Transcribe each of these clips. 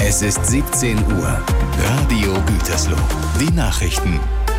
Es ist 17 Uhr. Radio Gütersloh. Die Nachrichten.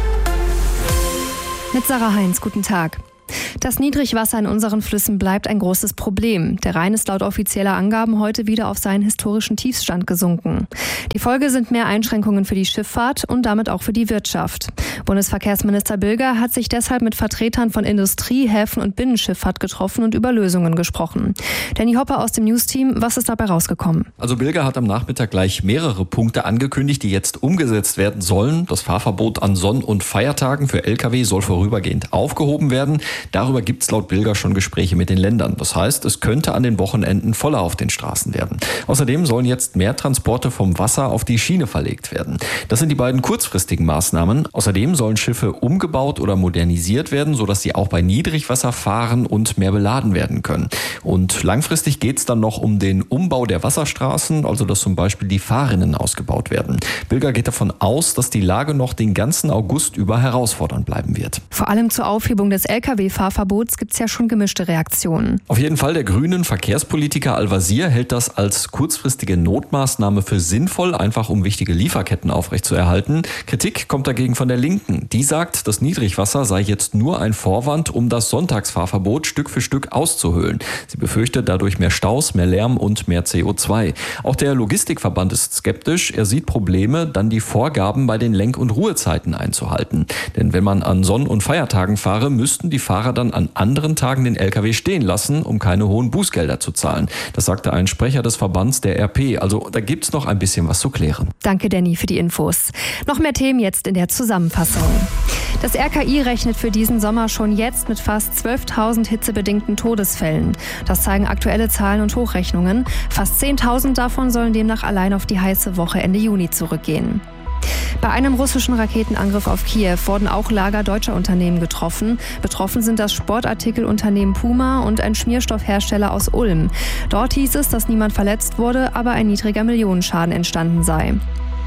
Mit Sarah Heinz, guten Tag. Das Niedrigwasser in unseren Flüssen bleibt ein großes Problem. Der Rhein ist laut offizieller Angaben heute wieder auf seinen historischen Tiefstand gesunken. Die Folge sind mehr Einschränkungen für die Schifffahrt und damit auch für die Wirtschaft. Bundesverkehrsminister Bilger hat sich deshalb mit Vertretern von Industrie, Häfen und Binnenschifffahrt getroffen und über Lösungen gesprochen. Danny Hopper aus dem News-Team, was ist dabei rausgekommen? Also Bilger hat am Nachmittag gleich mehrere Punkte angekündigt, die jetzt umgesetzt werden sollen. Das Fahrverbot an Sonn- und Feiertagen für Lkw soll vorübergehend aufgehoben werden. Darüber gibt es laut Bilger schon Gespräche mit den Ländern. Das heißt, es könnte an den Wochenenden voller auf den Straßen werden. Außerdem sollen jetzt mehr Transporte vom Wasser auf die Schiene verlegt werden. Das sind die beiden kurzfristigen Maßnahmen. Außerdem sollen Schiffe umgebaut oder modernisiert werden, sodass sie auch bei Niedrigwasser fahren und mehr beladen werden können. Und langfristig geht es dann noch um den Umbau der Wasserstraßen, also dass zum Beispiel die Fahrrinnen ausgebaut werden. Bilger geht davon aus, dass die Lage noch den ganzen August über herausfordernd bleiben wird. Vor allem zur Aufhebung des Lkw-Fahrverbots gibt es ja schon gemischte Reaktionen. Auf jeden Fall, der grünen Verkehrspolitiker Al-Wazir hält das als kurzfristige Notmaßnahme für sinnvoll, einfach um wichtige Lieferketten aufrechtzuerhalten. Kritik kommt dagegen von der Linken. Die sagt, das Niedrigwasser sei jetzt nur ein Vorwand, um das Sonntagsfahrverbot Stück für Stück auszuhöhlen. Sie befürchtet dadurch mehr Staus, mehr Lärm und mehr CO2. Auch der Logistikverband ist skeptisch. Er sieht Probleme, dann die Vorgaben bei den Lenk- und Ruhezeiten einzuhalten. Denn wenn man an Sonn- und Feiertagen fahre, müssten die Fahrer dann an anderen Tagen den Lkw stehen lassen, um keine hohen Bußgelder zu zahlen. Das sagte ein Sprecher des Verbands der RP. Also da gibt's noch ein bisschen was zu klären. Danke, Danny, für die Infos. Noch mehr Themen jetzt in der Zusammenfassung. Das RKI rechnet für diesen Sommer schon jetzt mit fast 12.000 hitzebedingten Todesfällen. Das zeigen aktuelle Zahlen und Hochrechnungen. Fast 10.000 davon sollen demnach allein auf die heiße Woche Ende Juni zurückgehen. Bei einem russischen Raketenangriff auf Kiew wurden auch Lager deutscher Unternehmen getroffen. Betroffen sind das Sportartikelunternehmen Puma und ein Schmierstoffhersteller aus Ulm. Dort hieß es, dass niemand verletzt wurde, aber ein niedriger Millionenschaden entstanden sei.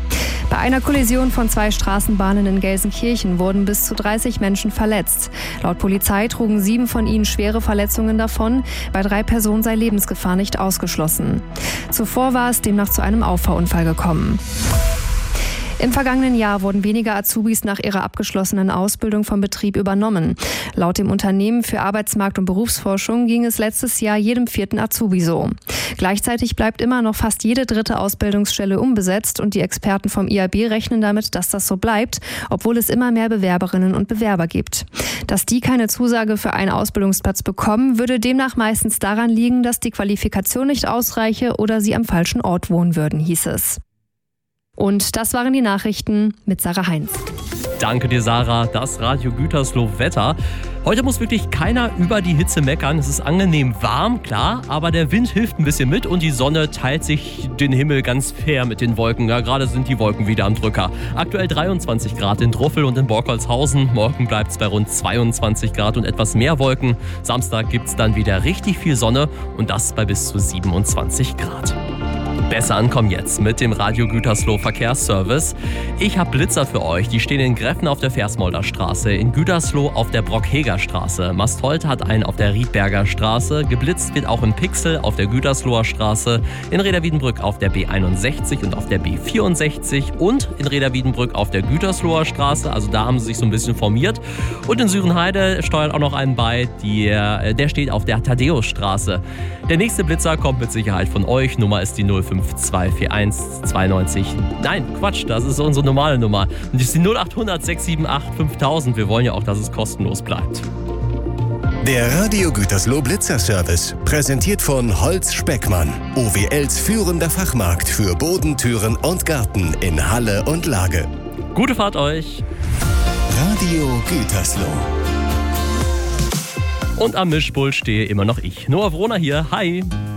Bei einer Kollision von 2 Straßenbahnen in Gelsenkirchen wurden bis zu 30 Menschen verletzt. Laut Polizei trugen 7 von ihnen schwere Verletzungen davon. Bei 3 Personen sei Lebensgefahr nicht ausgeschlossen. Zuvor war es demnach zu einem Auffahrunfall gekommen. Im vergangenen Jahr wurden weniger Azubis nach ihrer abgeschlossenen Ausbildung vom Betrieb übernommen. Laut dem Unternehmen für Arbeitsmarkt- und Berufsforschung ging es letztes Jahr jedem 4. Azubi so. Gleichzeitig bleibt immer noch fast jede 3. Ausbildungsstelle unbesetzt und die Experten vom IAB rechnen damit, dass das so bleibt, obwohl es immer mehr Bewerberinnen und Bewerber gibt. Dass die keine Zusage für einen Ausbildungsplatz bekommen, würde demnach meistens daran liegen, dass die Qualifikation nicht ausreiche oder sie am falschen Ort wohnen würden, hieß es. Und das waren die Nachrichten mit Sarah Heinz. Danke dir, Sarah. Das Radio Gütersloh Wetter. Heute muss wirklich keiner über die Hitze meckern. Es ist angenehm warm, klar, aber der Wind hilft ein bisschen mit und die Sonne teilt sich den Himmel ganz fair mit den Wolken. Ja, gerade sind die Wolken wieder am Drücker. Aktuell 23 Grad in Druffel und in Borkholzhausen. Morgen bleibt es bei rund 22 Grad und etwas mehr Wolken. Samstag gibt es dann wieder richtig viel Sonne und das bei bis zu 27 Grad. Besser ankommen jetzt mit dem Radio Gütersloh Verkehrsservice. Ich habe Blitzer für euch. Die stehen in Greffen auf der Versmolder Straße, in Gütersloh auf der Brockheger Straße. Mastholt hat einen auf der Riedberger Straße. Geblitzt wird auch in Pixel auf der Gütersloher Straße, in Reda-Wiedenbrück auf der B61 und auf der B64 und in Reda-Wiedenbrück auf der Gütersloher Straße. Also da haben sie sich so ein bisschen formiert. Und in Sürenheide steuert auch noch einen bei, der steht auf der Thaddäusstraße. Der nächste Blitzer kommt mit Sicherheit von euch. Nummer ist die 05241 92. Nein, Quatsch, das ist unsere normale Nummer. Und das ist die 0800 678 5000. Wir wollen ja auch, dass es kostenlos bleibt. Der Radio Gütersloh Blitzerservice, präsentiert von Holz Speckmann, OWLs führender Fachmarkt für Boden, Türen und Garten in Halle und Lage. Gute Fahrt euch. Radio Gütersloh. Und am Mischpult stehe immer noch ich. Noah Wroner hier. Hi.